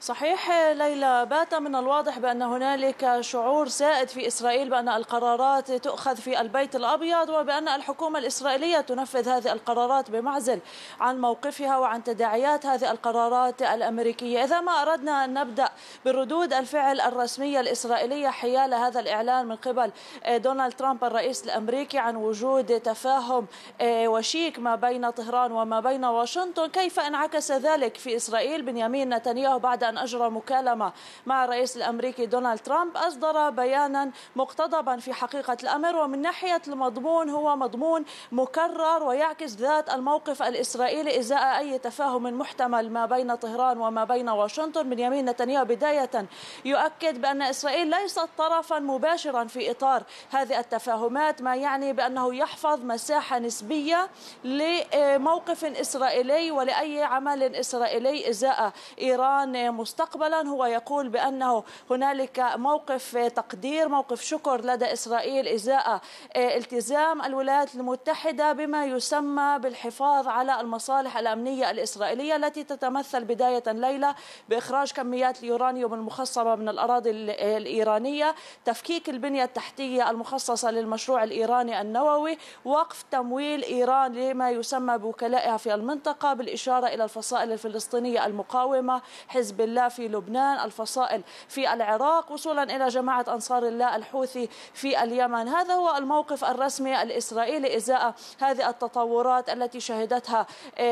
صحيح ليلى، بات من الواضح بأن هنالك شعور سائد في إسرائيل بأن القرارات تؤخذ في البيت الأبيض، وبأن الحكومة الإسرائيلية تنفذ هذه القرارات بمعزل عن موقفها وعن تداعيات هذه القرارات الأمريكية. إذا ما أردنا أن نبدأ بردود الفعل الرسمية الإسرائيلية حيال هذا الإعلان من قبل دونالد ترامب الرئيس الأمريكي عن وجود تفاهم وشيك ما بين طهران وما بين واشنطن، كيف انعكس ذلك في إسرائيل؟ بنيامين نتنياهو بعد أن أجرى مكالمة مع الرئيس الأمريكي دونالد ترامب أصدر بيانا مقتضبا في حقيقة الأمر، ومن ناحية المضمون هو مضمون مكرر ويعكس ذات الموقف الإسرائيلي إزاء أي تفاهم محتمل ما بين طهران وما بين واشنطن. بنيامين نتنياهو بداية يؤكد بأن إسرائيل ليست طرفا مباشرا في إطار هذه التفاهمات، ما يعني بأنه يحفظ مساحة نسبية لموقف إسرائيلي ولأي عمل إسرائيلي إزاء إيران مستقبلا. هو يقول بأنه هنالك موقف تقدير، موقف شكر لدى إسرائيل إزاء التزام الولايات المتحدة بما يسمى بالحفاظ على المصالح الأمنية الإسرائيلية، التي تتمثل بداية ليلى بإخراج كميات اليورانيوم المخصبة من الأراضي الإيرانية، تفكيك البنية التحتية المخصصة للمشروع الإيراني النووي، وقف تمويل إيران لما يسمى بوكلائها في المنطقة، بالإشارة إلى الفصائل الفلسطينية المقاومة، حزب الله في لبنان، الفصائل في العراق، وصولا إلى جماعة أنصار الله الحوثي في اليمن. هذا هو الموقف الرسمي الإسرائيلي إزاء هذه التطورات التي شهدتها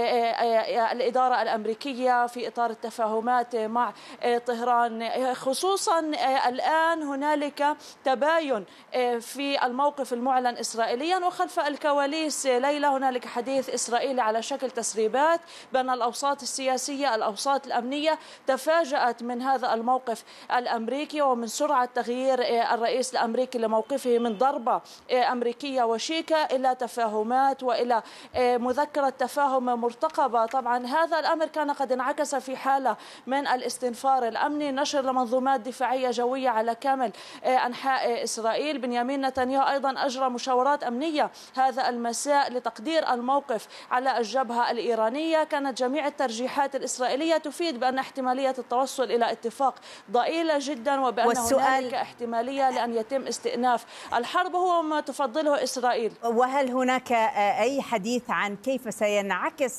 الإدارة الأمريكية في إطار التفاهمات مع طهران. خصوصا الآن هنالك تباين في الموقف المعلن إسرائيليا، وخلف الكواليس ليلى هنالك حديث إسرائيلي على شكل تسريبات بأن الأوساط السياسية الأوساط الأمنية تفاجأت من هذا الموقف الأمريكي ومن سرعة تغيير الرئيس الأمريكي لموقفه من ضربة أمريكية وشيكة إلى تفاهمات وإلى مذكرة تفاهم مرتقبة. طبعا هذا الأمر كان قد انعكس في حالة من الاستنفار الأمني، نشر لمنظومات دفاعية جوية على كامل أنحاء إسرائيل. بنيامين نتنياهو أيضا أجرى مشاورات أمنية هذا المساء لتقدير الموقف على الجبهة الإيرانية. كانت جميع الترجيحات الإسرائيلية تفيد بأن احتمالية التوصل إلى اتفاق ضئيلة جدا، وبأن هنالك احتمالية لأن يتم استئناف الحرب، هو ما تفضله إسرائيل. وهل هناك أي حديث عن كيف سينعكس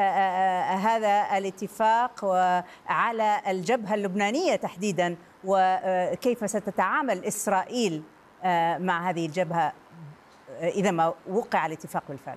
هذا الاتفاق على الجبهة اللبنانية تحديدا، وكيف ستتعامل إسرائيل مع هذه الجبهة إذا ما وقع الاتفاق بالفعل؟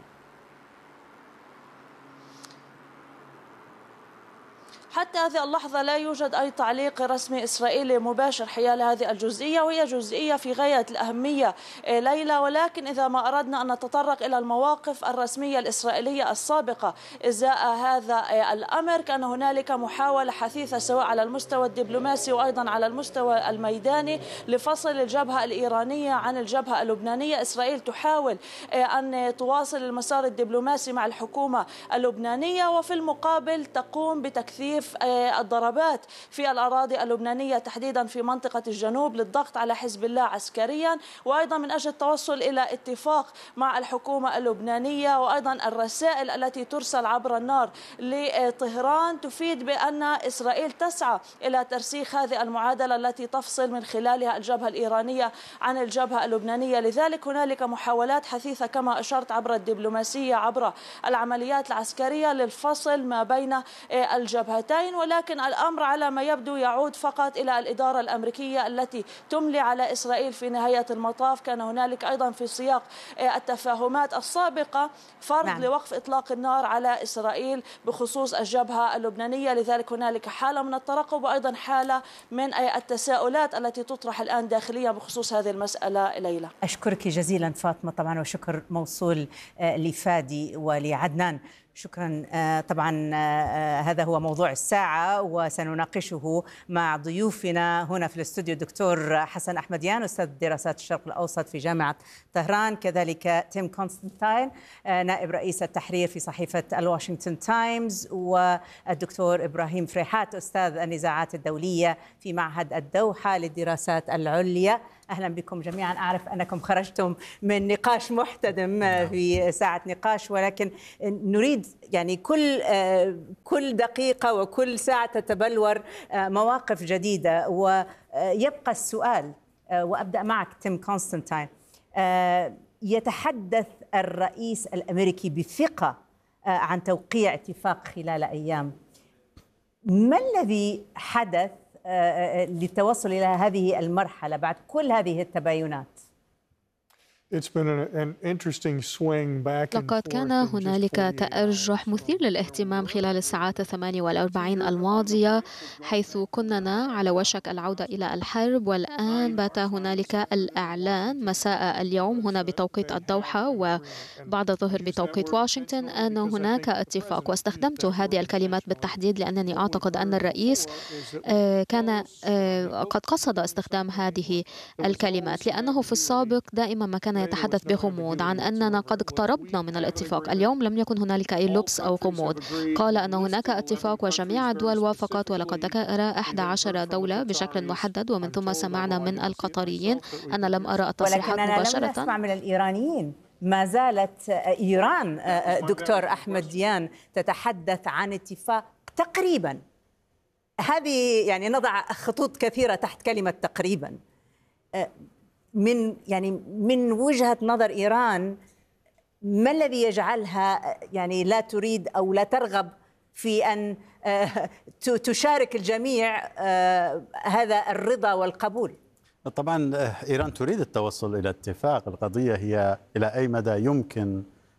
حتى هذه اللحظة لا يوجد أي تعليق رسمي إسرائيلي مباشر حيال هذه الجزئية، وهي جزئية في غاية الأهمية ليلى. ولكن إذا ما أردنا أن نتطرق إلى المواقف الرسمية الإسرائيلية السابقة إزاء هذا الأمر، كان هنالك محاولة حثيثة سواء على المستوى الدبلوماسي وأيضا على المستوى الميداني لفصل الجبهة الإيرانية عن الجبهة اللبنانية. إسرائيل تحاول أن تواصل المسار الدبلوماسي مع الحكومة اللبنانية، وفي المقابل تقوم بتكثيف الضربات في الأراضي اللبنانية تحديدا في منطقة الجنوب للضغط على حزب الله عسكريا، وأيضا من أجل التوصل إلى اتفاق مع الحكومة اللبنانية. وأيضا الرسائل التي ترسل عبر النار لطهران تفيد بأن إسرائيل تسعى إلى ترسيخ هذه المعادلة التي تفصل من خلالها الجبهة الإيرانية عن الجبهة اللبنانية. لذلك هنالك محاولات حثيثة كما أشرت عبر الدبلوماسية عبر العمليات العسكرية للفصل ما بين الجبهتين، ولكن الأمر على ما يبدو يعود فقط إلى الإدارة الأمريكية التي تملي على إسرائيل في نهاية المطاف. كان هنالك أيضا في سياق التفاهمات السابقة فرض لوقف إطلاق النار على إسرائيل بخصوص الجبهة اللبنانية، لذلك هنالك حالة من الترقب وأيضا حالة من التساؤلات التي تطرح الآن داخليا بخصوص هذه المسألة. ليلى، أشكرك جزيلا فاطمة، طبعا وشكر موصول لفادي ولعدنان. شكرا. طبعا هذا هو موضوع الساعة، وسنناقشه مع ضيوفنا هنا في الاستوديو الدكتور حسن أحمديان أستاذ دراسات الشرق الأوسط في جامعة طهران، كذلك تيم كونستانتين نائب رئيس التحرير في صحيفة الواشنطن تايمز، والدكتور إبراهيم فريحات أستاذ النزاعات الدولية في معهد الدوحة للدراسات العليا. أهلا بكم جميعا. أعرف أنكم خرجتم من نقاش محتدم في ساعة نقاش، ولكن نريد يعني كل دقيقة وكل ساعة تتبلور مواقف جديدة، ويبقى السؤال، وأبدأ معك تيم كونستانتاين. يتحدث الرئيس الأمريكي بثقة عن توقيع اتفاق خلال أيام. ما الذي حدث للتوصل إلى هذه المرحلة بعد كل هذه التباينات؟ لقد كان هنالك تأرجح مثير للاهتمام خلال الساعات 48 الماضية، حيث كنا على وشك العودة إلى الحرب، والآن بات هنالك الإعلان مساء اليوم هنا بتوقيت الدوحة وبعد الظهر بتوقيت واشنطن أن هناك اتفاق. واستخدمت هذه الكلمات بالتحديد لأنني أعتقد أن الرئيس كان قد قصد استخدام هذه الكلمات، لأنه في السابق دائما ما كان يتحدث بغموض عن أننا قد اقتربنا من الاتفاق. اليوم لم يكن هنالك أي لبس أو غموض، قال أن هناك اتفاق وجميع الدول وافقت، ولقد ذكر 11 دولة بشكل محدد، ومن ثم سمعنا من القطريين. أنا لم أرى التصريحات مباشرة، ولكن أنا لم أسمع من الإيرانيين. ما زالت إيران دكتور أحمد ديان تتحدث عن اتفاق تقريبا. هذه يعني نضع خطوط كثيرة تحت كلمة تقريبا. من وجهة نظر إيران، ما الذي يجعلها يعني لا تريد أو لا ترغب في أن تشارك الجميع هذا الرضا والقبول؟ طبعا إيران تريد التوصل إلى اتفاق. القضية هي إلى أي مدى يمكن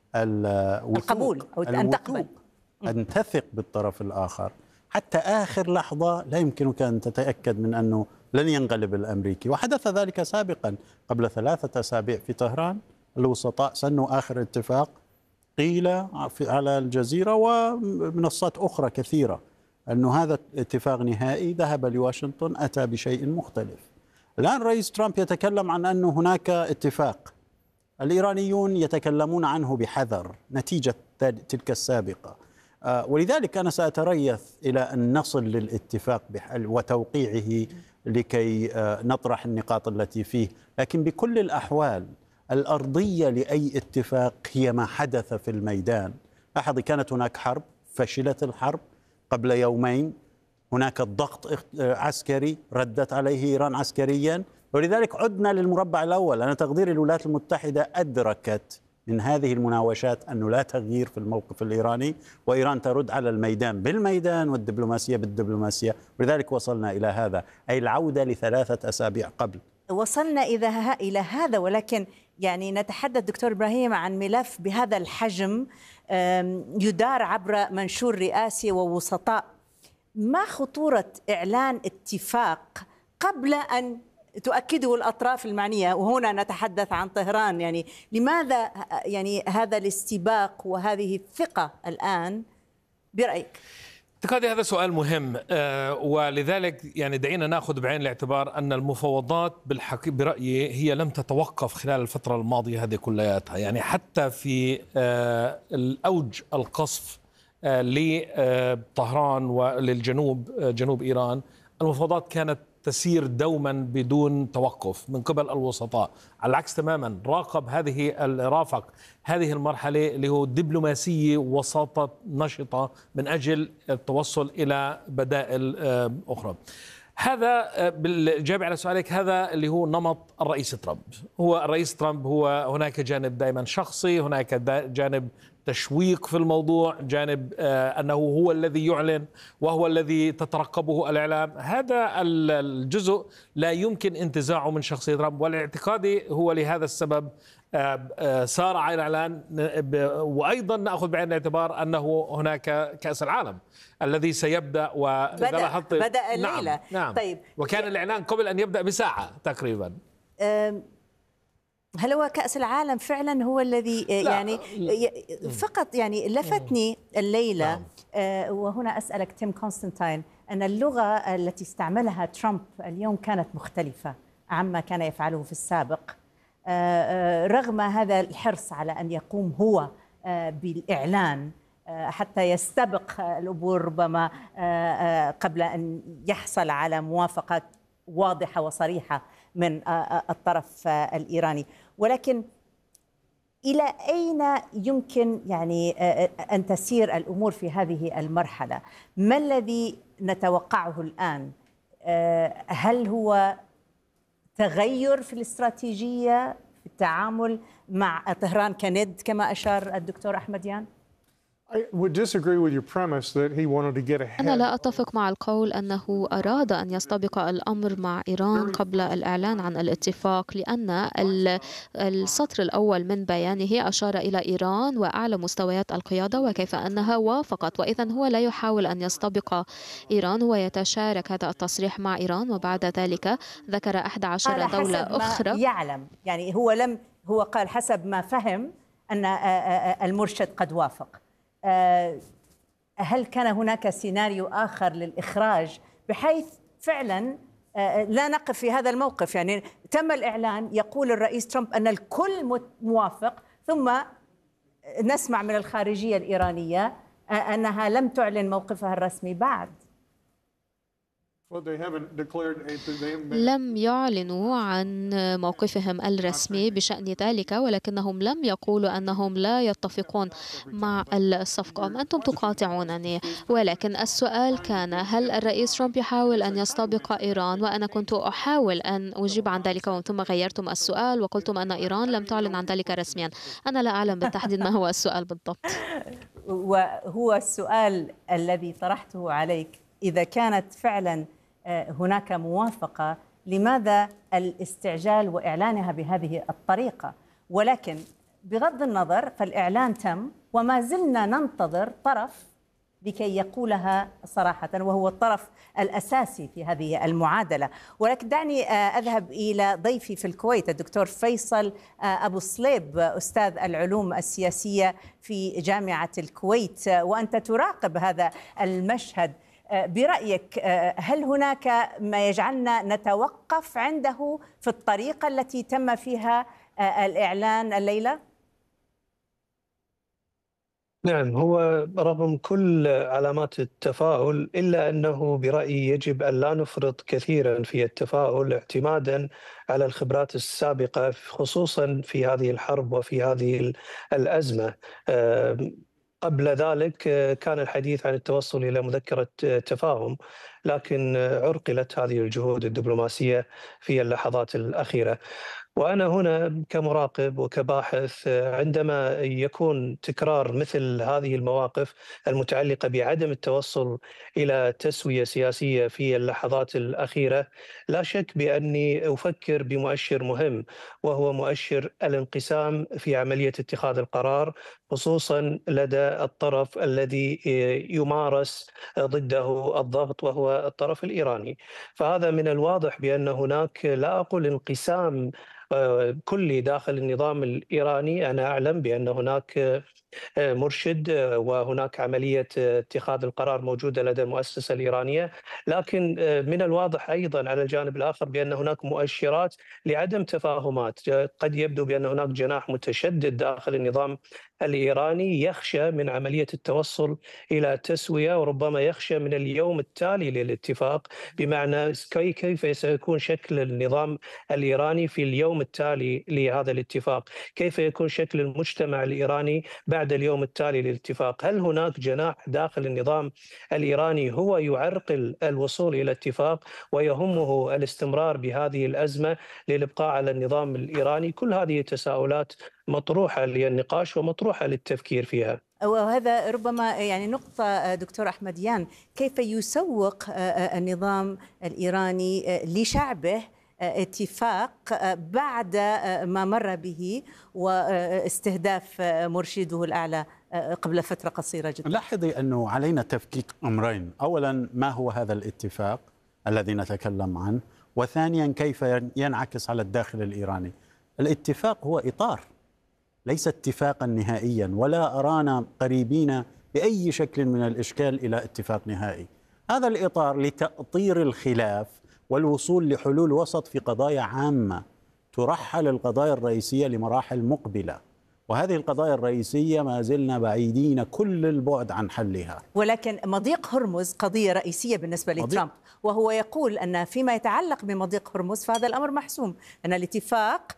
القبول أو أن تقبل، أن تثق بالطرف الآخر. حتى آخر لحظة لا يمكنك أن تتأكد من أنه لن ينقلب الأمريكي، وحدث ذلك سابقا قبل 3 أسابيع في طهران. الوسطاء سنوا آخر اتفاق، قيل على الجزيرة ومنصات أخرى كثيرة أنه هذا اتفاق نهائي، ذهب لواشنطن أتى بشيء مختلف. الآن رئيس ترامب يتكلم عن أنه هناك اتفاق، الإيرانيون يتكلمون عنه بحذر نتيجة تلك السابقة، ولذلك أنا سأتريث إلى أن نصل للاتفاق وتوقيعه لكي نطرح النقاط التي فيه. لكن بكل الأحوال الأرضية لأي اتفاق هي ما حدث في الميدان. لاحظي، كانت هناك حرب، فشلت الحرب قبل يومين، هناك الضغط عسكري ردت عليه إيران عسكريا، ولذلك عدنا للمربع الأول. أنا تقديري الولايات المتحدة أدركت من هذه المناوشات أنه لا تغيير في الموقف الإيراني، وإيران ترد على الميدان بالميدان والدبلوماسية بالدبلوماسية، ولذلك وصلنا إلى هذا، أي العودة ل3 أسابيع قبل. وصلنا إلى هذا، ولكن يعني نتحدث دكتور إبراهيم عن ملف بهذا الحجم يدار عبر منشور رئاسي ووسطاء. ما خطورة إعلان اتفاق قبل أن تؤكده الأطراف المعنية؟ وهنا نتحدث عن طهران. يعني لماذا يعني هذا الاستباق وهذه الثقة الآن برأيك؟ اعتقادي هذا سؤال مهم، ولذلك يعني دعينا نأخذ بعين الاعتبار أن المفاوضات برأيي هي لم تتوقف خلال الفترة الماضية هذه كلياتها. يعني حتى في الأوج القصف لطهران وللجنوب، جنوب إيران، المفاوضات كانت تسير دوما بدون توقف من قبل الوسطاء. على العكس تماما، رافق هذه المرحلة اللي هو دبلوماسية وساطة نشطة من أجل التوصل إلى بدائل أخرى. هذا بالإجابة على سؤالك، هذا اللي هو نمط الرئيس ترامب. هو الرئيس ترامب هو هناك جانب دائما شخصي، هناك جانب تشويق في الموضوع، جانب أنه هو الذي يعلن وهو الذي تترقبه الإعلام. هذا الجزء لا يمكن انتزاعه من شخصية ترامب، والاعتقادي هو لهذا السبب سارع الإعلان. وأيضا نأخذ بعين الاعتبار أنه هناك كأس العالم الذي سيبدأ، بدأ الليلة. نعم. طيب، وكان الإعلان قبل أن يبدأ بساعة تقريبا. هل هو كأس العالم فعلا هو الذي يعني فقط يعني لفتني الليلة؟ وهنا أسألك تيم كونستانتاين، أن اللغة التي استعملها ترامب اليوم كانت مختلفة عما كان يفعله في السابق، رغم هذا الحرص على أن يقوم هو بالإعلان حتى يستبق الأمور ربما قبل أن يحصل على موافقة واضحة وصريحة من الطرف الإيراني. ولكن إلى أين يمكن يعني أن تسير الأمور في هذه المرحلة؟ ما الذي نتوقعه الآن؟ هل هو تغير في الاستراتيجية في التعامل مع طهران كند كما أشار الدكتور أحمديان؟ أنا لا أتفق مع القول أنه أراد أن يستبق الأمر مع إيران قبل الإعلان عن الاتفاق، لأن السطر الأول من بيانه أشار إلى إيران وأعلى مستويات القيادة وكيف أنها وافقت، وإذا هو لا يحاول أن يستبق إيران، هو يتشارك هذا التصريح مع إيران، وبعد ذلك ذكر 11 دولة أخرى. يعلم يعني هو قال حسب ما فهم أن المرشد قد وافق. هل كان هناك سيناريو آخر للإخراج بحيث فعلا لا نقف في هذا الموقف؟ يعني تم الإعلان، يقول الرئيس ترامب أن الكل موافق، ثم نسمع من الخارجية الإيرانية أنها لم تعلن موقفها الرسمي بعد. لم يعلنوا عن موقفهم الرسمي بشأن ذلك، ولكنهم لم يقولوا أنهم لا يتفقون مع الصفقة. أنتم تقاطعونني، ولكن السؤال كان هل الرئيس ترامب يحاول أن يستبق إيران؟ وأنا كنت أحاول أن أجيب عن ذلك، ثم غيرتم السؤال وقلتم أن إيران لم تعلن عن ذلك رسميا. أنا لا أعلم بالتحديد ما هو السؤال بالضبط. وهو السؤال الذي طرحته عليك، إذا كانت فعلا هناك موافقة، لماذا الاستعجال وإعلانها بهذه الطريقة؟ ولكن بغض النظر فالإعلان تم، وما زلنا ننتظر طرف لكي يقولها صراحة، وهو الطرف الأساسي في هذه المعادلة. ولكن دعني أذهب إلى ضيفي في الكويت الدكتور فيصل أبو صليب، أستاذ العلوم السياسية في جامعة الكويت، وأنت تراقب هذا المشهد. برأيك هل هناك ما يجعلنا نتوقف عنده في الطريقة التي تم فيها الإعلان الليلة؟ نعم، هو رغم كل علامات التفاؤل إلا أنه برأيي يجب أن لا نفرط كثيرا في التفاؤل اعتمادا على الخبرات السابقة، خصوصا في هذه الحرب وفي هذه الأزمة. قبل ذلك كان الحديث عن التوصل إلى مذكرة تفاهم، لكن عرقلت هذه الجهود الدبلوماسية في اللحظات الأخيرة. وأنا هنا كمراقب وكباحث، عندما يكون تكرار مثل هذه المواقف المتعلقة بعدم التوصل إلى تسوية سياسية في اللحظات الأخيرة، لا شك بأني أفكر بمؤشر مهم، وهو مؤشر الانقسام في عملية اتخاذ القرار، خصوصا لدى الطرف الذي يمارس ضده الضغط وهو الطرف الإيراني. فهذا من الواضح بأن هناك، لا أقول انقسام كلي داخل النظام الإيراني، أنا أعلم بأن هناك مرشد وهناك عملية اتخاذ القرار موجودة لدى المؤسسة الإيرانية، لكن من الواضح أيضا على الجانب الآخر بأن هناك مؤشرات لعدم تفاهمات. قد يبدو بأن هناك جناح متشدد داخل النظام الإيراني يخشى من عملية التوصل إلى تسوية، وربما يخشى من اليوم التالي للاتفاق، بمعنى كيف سيكون شكل النظام الإيراني في اليوم التالي لهذا الاتفاق، كيف يكون شكل المجتمع الإيراني بعد اليوم التالي للاتفاق. هل هناك جناح داخل النظام الإيراني هو يعرقل الوصول إلى اتفاق ويهمه الاستمرار بهذه الأزمة للإبقاء على النظام الإيراني؟ كل هذه التساؤلات مطروحة للنقاش ومطروحة للتفكير فيها. وهذا ربما يعني نقطة دكتور أحمديان، كيف يسوق النظام الإيراني لشعبه اتفاق بعد ما مر به واستهداف مرشده الأعلى قبل فترة قصيرة جدا؟ لاحظي أنه علينا تفكيك أمرين: أولا ما هو هذا الاتفاق الذي نتكلم عنه، وثانيا كيف ينعكس على الداخل الإيراني. الاتفاق هو إطار، ليس اتفاقا نهائيا، ولا أرانا قريبين بأي شكل من الإشكال إلى اتفاق نهائي. هذا الإطار لتأطير الخلاف والوصول لحلول وسط في قضايا عامة، ترحل القضايا الرئيسية لمراحل مقبلة. وهذه القضايا الرئيسية ما زلنا بعيدين كل البعد عن حلها. ولكن مضيق هرمز قضية رئيسية بالنسبة لترامب، وهو يقول أن فيما يتعلق بمضيق هرمز فهذا الأمر محسوم، أن الاتفاق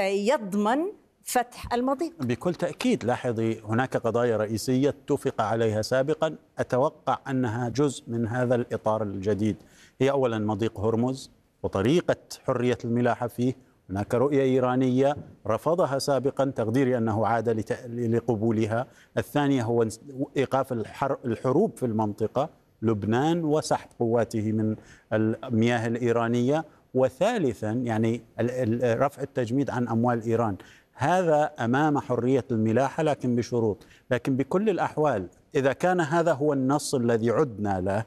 سيضمن فتح المضيق. بكل تأكيد. لاحظي، هناك قضايا رئيسية اتفق عليها سابقا، أتوقع أنها جزء من هذا الإطار الجديد. هي أولا مضيق هرمز وطريقة حرية الملاحة فيه. هناك رؤية إيرانية رفضها سابقا، تقديري أنه عاد لقبولها. الثانية هو إيقاف الحروب في المنطقة، لبنان وسحب قواته من المياه الإيرانية. وثالثا يعني رفع التجميد عن أموال إيران. هذا أمام حرية الملاحة لكن بشروط. لكن بكل الأحوال إذا كان هذا هو النص الذي عدنا له،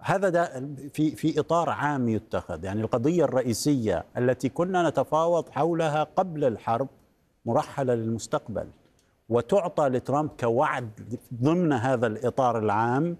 هذا في إطار عام يتخذ. يعني القضية الرئيسية التي كنا نتفاوض حولها قبل الحرب مرحلة للمستقبل، وتعطى لترامب كوعد ضمن هذا الإطار العام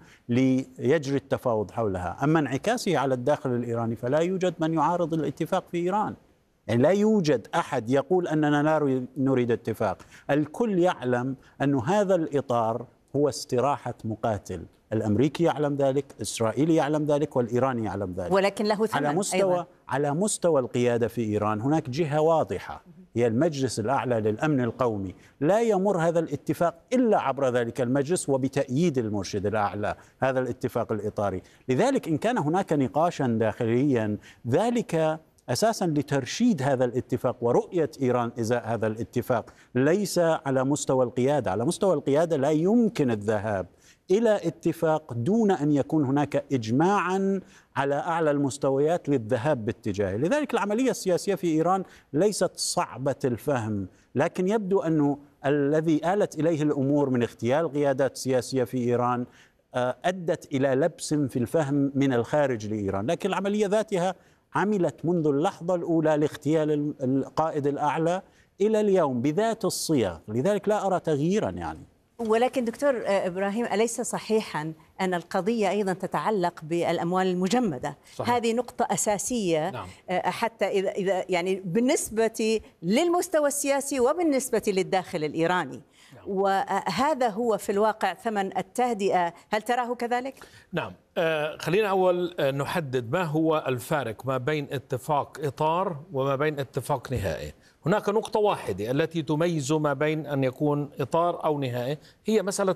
ليجري التفاوض حولها. أما انعكاسه على الداخل الإيراني فلا يوجد من يعارض الاتفاق في إيران. يعني لا يوجد أحد يقول أننا لا نريد اتفاق. الكل يعلم أن هذا الإطار هو استراحة مقاتل. الأمريكي يعلم ذلك، الإسرائيلي يعلم ذلك، والإيراني يعلم ذلك. ولكن له ثمن على مستوى القيادة في إيران هناك جهة واضحة، هي المجلس الأعلى للأمن القومي. لا يمر هذا الاتفاق إلا عبر ذلك المجلس وبتأييد المرشد الأعلى، هذا الاتفاق الإطاري. لذلك إن كان هناك نقاشا داخليا ذلك أساسا لترشيد هذا الاتفاق ورؤية إيران إزاء هذا الاتفاق، ليس على مستوى القيادة. على مستوى القيادة لا يمكن الذهاب إلى اتفاق دون أن يكون هناك إجماعا على أعلى المستويات للذهاب باتجاهه. لذلك العملية السياسية في إيران ليست صعبة الفهم، لكن يبدو أنه الذي آلت إليه الأمور من اغتيال قيادات سياسية في إيران أدت إلى لبس في الفهم من الخارج لإيران. لكن العملية ذاتها عملت منذ اللحظة الأولى لاغتيال القائد الأعلى إلى اليوم بذات الصيغ. لذلك لا أرى تغييرا يعني. ولكن دكتور إبراهيم، أليس صحيحا أن القضية أيضا تتعلق بالأموال المجمدة؟ صحيح. هذه نقطة أساسية. نعم. حتى إذا يعني بالنسبة للمستوى السياسي وبالنسبة للداخل الإيراني. نعم. وهذا هو في الواقع ثمن التهدئة، هل تراه كذلك؟ نعم. خلينا أول نحدد ما هو الفارق ما بين اتفاق إطار وما بين اتفاق نهائي. هناك نقطة واحدة التي تميز ما بين أن يكون إطار أو نهائي، هي مسألة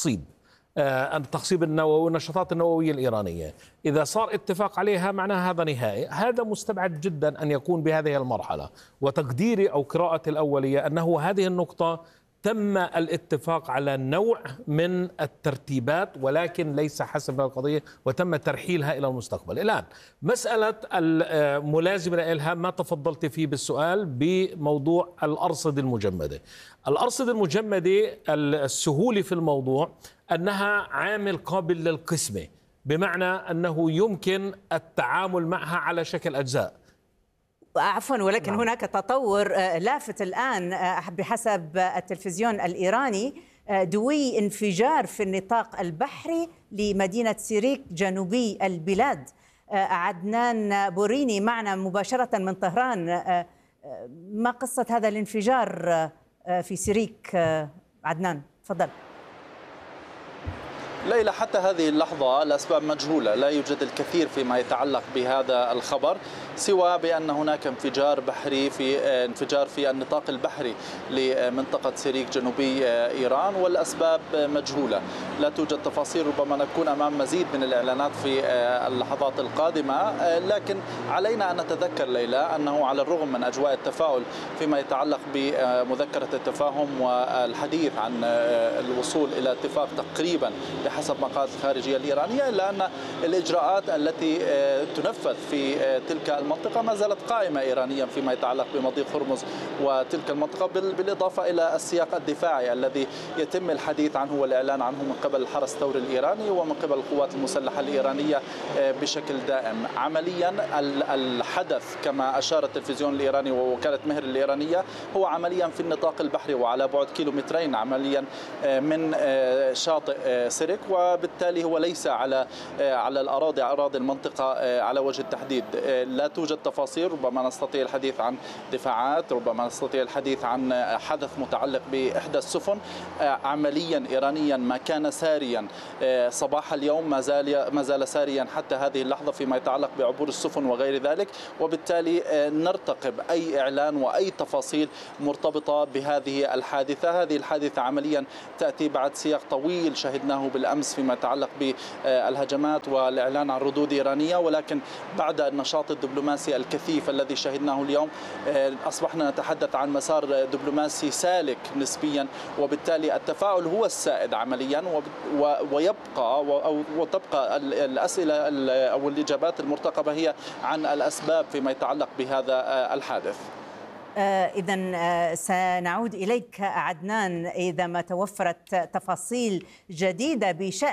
التخصيب النووي والنشاطات النووية الإيرانية. إذا صار اتفاق عليها معناها هذا نهائي. هذا مستبعد جدا أن يكون بهذه المرحلة، وتقديري أو قراءتي الأولية أنه هذه النقطة تم الاتفاق على نوع من الترتيبات ولكن ليس حسب القضية، وتم ترحيلها إلى المستقبل. الآن مسألة الملازمة لها ما تفضلت فيه بالسؤال بموضوع الأرصدة المجمدة. الأرصدة المجمدة السهولة في الموضوع أنها عامل قابل للقسمة، بمعنى أنه يمكن التعامل معها على شكل أجزاء. عفوا، ولكن هناك تطور لافت الآن بحسب التلفزيون الإيراني، دوي انفجار في النطاق البحري لمدينة سيريك جنوبي البلاد. عدنان بوريني معنا مباشرة من طهران. ما قصة هذا الانفجار في سيريك؟ عدنان تفضل. ليلى، حتى هذه اللحظة الأسباب مجهولة، لا يوجد الكثير فيما يتعلق بهذا الخبر سوى بأن هناك انفجار في النطاق البحري لمنطقة سيريك جنوبي إيران، والأسباب مجهولة. لا توجد تفاصيل، ربما نكون أمام مزيد من الإعلانات في اللحظات القادمة. لكن علينا أن نتذكر ليلى أنه على الرغم من أجواء التفاؤل فيما يتعلق بمذكرة التفاهم والحديث عن الوصول إلى اتفاق تقريبا بحسب مقالات الخارجية الإيرانية، إلا أن الإجراءات التي تنفذ في تلك المنطقة ما زالت قائمة إيرانيا فيما يتعلق بمضيق هرمز وتلك المنطقة، بالإضافة إلى السياق الدفاعي الذي يتم الحديث عنه والإعلان عنه من قبل الحرس الثوري الإيراني ومن قبل القوات المسلحة الإيرانية بشكل دائم. عمليا الحدث كما أشار التلفزيون الإيراني ووكالة مهر الإيرانية هو عمليا في النطاق البحري وعلى بعد كيلومترين عمليا من شاطئ سيريك، وبالتالي هو ليس على أراضي المنطقة على وجه التحديد. لا توجد تفاصيل، ربما نستطيع الحديث عن دفاعات، ربما نستطيع الحديث عن حدث متعلق بإحدى السفن. عمليا إيرانيا ما كان ساريا صباح اليوم ما زال ساريا حتى هذه اللحظة فيما يتعلق بعبور السفن وغير ذلك، وبالتالي نرتقب أي إعلان وأي تفاصيل مرتبطة بهذه الحادثة. هذه الحادثة عمليا تأتي بعد سياق طويل شهدناه بالأمس فيما يتعلق بالهجمات والإعلان عن ردود إيرانية، ولكن بعد النشاط الدبلوماسي الكثيف الذي شهدناه اليوم أصبحنا نتحدث عن مسار دبلوماسي سالك نسبيا، وبالتالي التفاؤل هو السائد عمليا، وتبقى الأسئلة أو الإجابات المرتقبة هي عن الأسباب فيما يتعلق بهذا الحادث. إذن سنعود إليك عدنان إذا ما توفرت تفاصيل جديدة بشأن